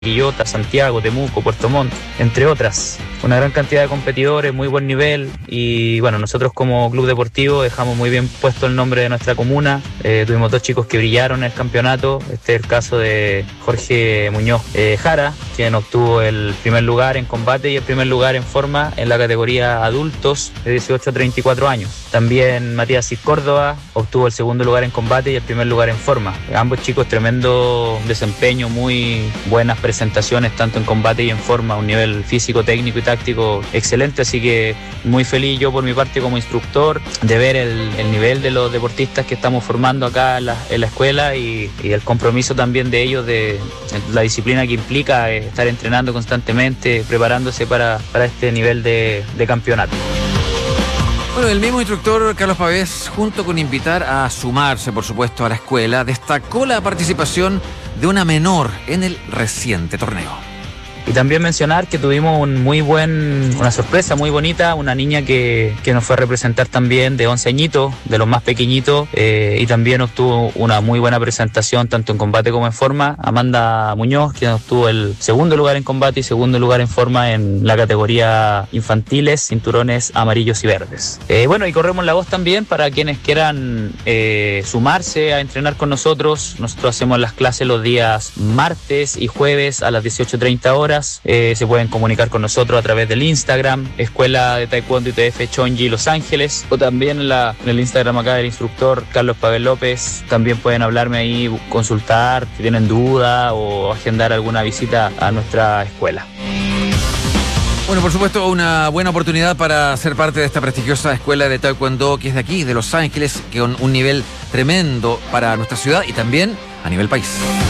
Quillota, Santiago, Temuco, Puerto Montt, entre otras. Una gran cantidad de competidores, muy buen nivel y bueno, nosotros como club deportivo dejamos muy bien puesto el nombre de nuestra comuna. Tuvimos 2 chicos que brillaron en el campeonato. Este es el caso de Jorge Muñoz Jara, quien obtuvo el primer lugar en combate y el primer lugar en forma en la categoría adultos de 18 a 34 años. También Matías Cis Córdoba obtuvo el segundo lugar en combate y el primer lugar en forma. Ambos chicos tremendo desempeño, muy buenas presentaciones tanto en combate y en forma, un nivel físico, técnico y táctico excelente, así que muy feliz yo por mi parte como instructor de ver el nivel de los deportistas que estamos formando acá en la escuela y el compromiso también de ellos, de la disciplina que implica estar entrenando constantemente, preparándose para este nivel de campeonato. Bueno, el mismo instructor Carlos Pavés, junto con invitar a sumarse, por supuesto, a la escuela, destacó la participación de una menor en el reciente torneo. Y también mencionar que tuvimos una sorpresa muy bonita, una niña que nos fue a representar también de 11 añitos, de los más pequeñitos, y también obtuvo una muy buena presentación tanto en combate como en forma. Amanda Muñoz, quien obtuvo el segundo lugar en combate y segundo lugar en forma en la categoría infantiles, cinturones amarillos y verdes. Bueno, y corremos la voz también para quienes quieran sumarse a entrenar con nosotros. Nosotros hacemos las clases los días martes y jueves a las 18:30 horas. Se pueden comunicar con nosotros a través del Instagram, Escuela de Taekwondo ITF Chonji Los Ángeles, o también en el Instagram acá del instructor Carlos Pavés López. También pueden hablarme ahí, consultar si tienen duda o agendar alguna visita a nuestra escuela. Bueno, por supuesto, una buena oportunidad para ser parte de esta prestigiosa escuela de Taekwondo que es de aquí, de Los Ángeles, con un nivel tremendo para nuestra ciudad y también a nivel país.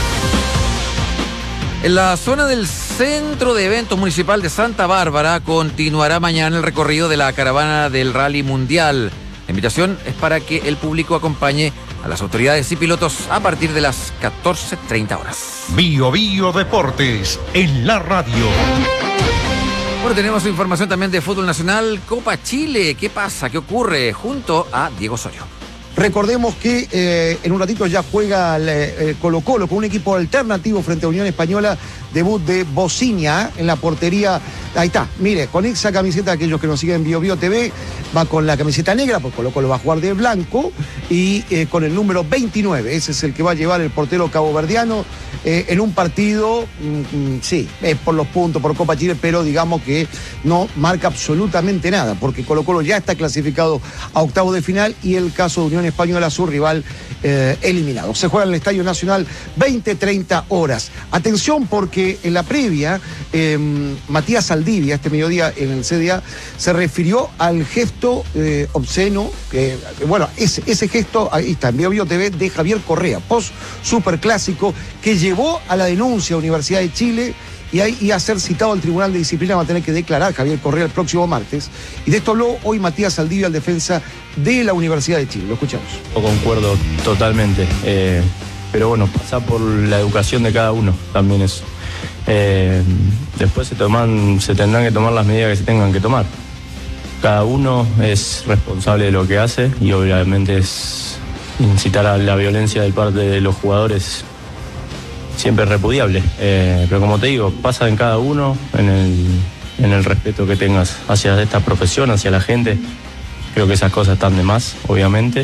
En la zona del Centro de Eventos Municipal de Santa Bárbara continuará mañana el recorrido de la caravana del Rally Mundial. La invitación es para que el público acompañe a las autoridades y pilotos a partir de las 14:30 horas. Bio Bio Deportes en la radio. Bueno, tenemos información también de fútbol nacional. Copa Chile, ¿qué pasa? ¿Qué ocurre? Junto a Diego Osorio. Recordemos que en un ratito ya juega el Colo-Colo con un equipo alternativo frente a Unión Española. Debut de Bociña en la portería. Ahí está, mire, con esa camiseta, aquellos que nos siguen en Bio Bio TV, va con la camiseta negra, porque Colo-Colo va a jugar de blanco, y con el número 29. Ese es el que va a llevar el portero caboverdiano en un partido, sí, por los puntos, por Copa Chile, pero digamos que no marca absolutamente nada, porque Colo-Colo ya está clasificado a octavos de final y el caso de Unión Española, su rival, eliminado. Se juega en el Estadio Nacional 20-30 horas. Atención, porque en la previa, Matías Saldivia, este mediodía en el CDA, se refirió al gesto obsceno, bueno, ese gesto, ahí está, en Bio Bio TV, de Javier Correa, post superclásico, que llevó a la denuncia a Universidad de Chile y a ser citado al Tribunal de Disciplina. Va a tener que declarar Javier Correa el próximo martes. Y de esto habló hoy Matías Saldivia, el defensa de la Universidad de Chile. Lo escuchamos. Concuerdo totalmente, pero bueno, pasa por la educación de cada uno, también eso. Después se tendrán que tomar las medidas que se tengan que tomar. Cada uno es responsable de lo que hace y obviamente es incitar a la violencia de parte de los jugadores siempre es repudiable, pero como te digo, pasa en cada uno, en el respeto que tengas hacia esta profesión, hacia la gente. Creo que esas cosas están de más, obviamente.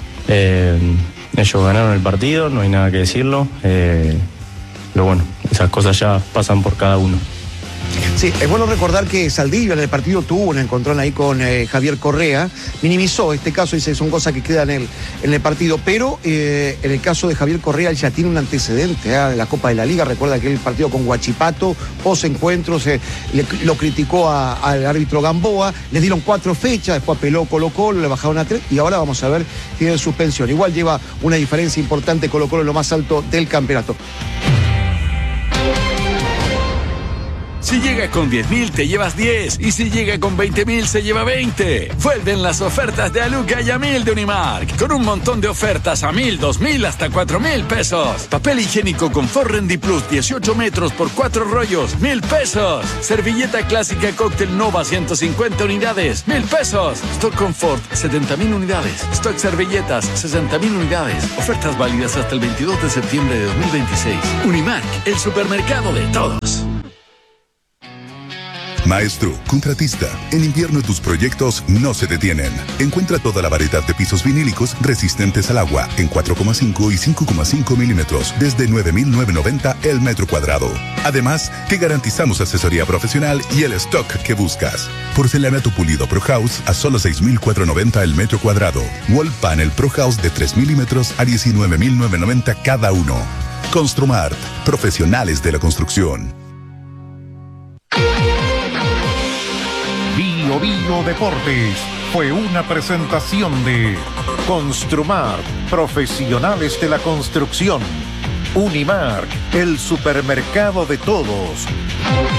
Ellos ganaron el partido, no hay nada que decirlo, pero bueno, esas cosas ya pasan por cada uno. Sí, es bueno recordar que Saldivia en el partido tuvo un encontrón ahí con Javier Correa, minimizó este caso, dice son cosas que quedan en el partido, pero en el caso de Javier Correa él ya tiene un antecedente de la Copa de la Liga. Recuerda que el partido con Huachipato, post encuentros, lo criticó al árbitro Gamboa, le dieron 4 fechas, después apeló Colo-Colo, le bajaron a 3 y ahora vamos a ver, tiene suspensión. Igual lleva una diferencia importante Colo-Colo en lo más alto del campeonato. Si llega con 10.000 te llevas 10 y si llega con 20.000 se lleva 20. Vuelven las ofertas de Aluca y a 1.000 de Unimark, con un montón de ofertas a 1.000, 2.000 hasta 4.000 pesos. Papel higiénico Confort Rendi Plus 18 metros por 4 rollos, 1.000 pesos. Servilleta clásica Cóctel Nova 150 unidades, 1.000 pesos. Stock Confort 70.000 unidades. Stock servilletas 60.000 unidades. Ofertas válidas hasta el 22 de septiembre de 2026. Unimark, el supermercado de todos. Maestro, contratista, en invierno tus proyectos no se detienen. Encuentra toda la variedad de pisos vinílicos resistentes al agua en 4,5 y 5,5 milímetros desde 9.990 el metro cuadrado. Además, te garantizamos asesoría profesional y el stock que buscas. Porcelanato pulido Pro House a solo 6.490 el metro cuadrado. Wall Panel Pro House de 3 milímetros a 19.990 cada uno. Construmart, profesionales de la construcción. Bio Deportes fue una presentación de Construmart, profesionales de la construcción. Unimark, el supermercado de todos.